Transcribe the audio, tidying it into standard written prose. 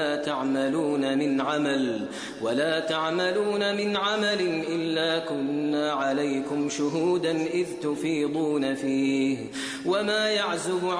ولا تعملون من عمل إلا كنا عليكم شهودا إذ تفيضون فيه وما يعزب